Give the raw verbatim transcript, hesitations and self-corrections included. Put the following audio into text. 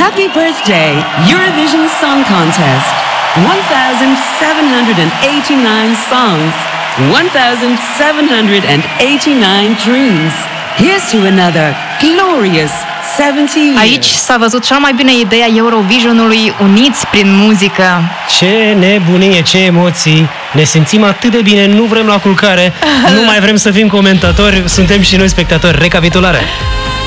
Happy birthday, Eurovision Song Contest. one thousand seven hundred eighty-nine songs, one thousand seven hundred eighty-nine dreams. Here's to another glorious seventy years. Aici s-a văzut cea mai bună idee a Eurovisionului, uniți prin muzică. Ce nebunie, ce emoții! Ne simțim atât de bine, nu vrem la culcare, nu mai vrem să fim comentatori, suntem și noi spectatori. Recapitulare!